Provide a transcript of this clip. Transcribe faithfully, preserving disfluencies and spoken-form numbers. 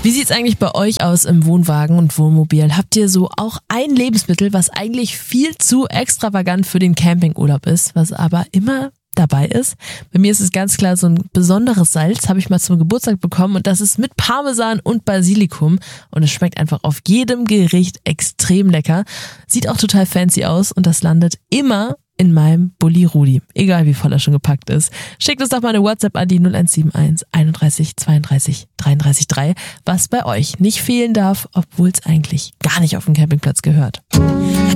Wie sieht's eigentlich bei euch aus im Wohnwagen und Wohnmobil? Habt ihr so auch ein Lebensmittel, was eigentlich viel zu extravagant für den Campingurlaub ist, was aber immer dabei ist? Bei mir ist es ganz klar so ein besonderes Salz, habe ich mal zum Geburtstag bekommen und das ist mit Parmesan und Basilikum und es schmeckt einfach auf jedem Gericht extrem lecker. Sieht auch total fancy aus und das landet immer in meinem Bulli Rudi, egal wie voll er schon gepackt ist. Schickt uns doch mal eine WhatsApp an die null eins sieben eins einunddreißig zweiunddreißig dreiunddreißig drei, was bei euch nicht fehlen darf, obwohl es eigentlich gar nicht auf den Campingplatz gehört.